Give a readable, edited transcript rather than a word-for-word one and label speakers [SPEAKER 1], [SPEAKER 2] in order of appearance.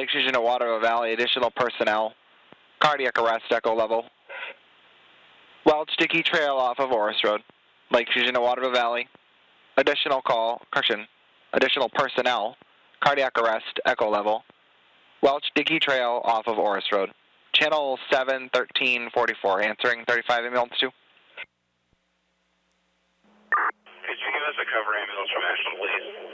[SPEAKER 1] Lake Fusion at Waterville Valley, additional personnel. Cardiac arrest, echo level. Welch Dickey Trail off of Oris Road. Lake Fusion at Waterville Valley. Additional call, correction, additional personnel. Cardiac arrest, echo level. Welch Dickey Trail off of Oris Road. Channel 71344, answering 35 ambulance 2.
[SPEAKER 2] Could you give us a cover ambulance from Ashland, please?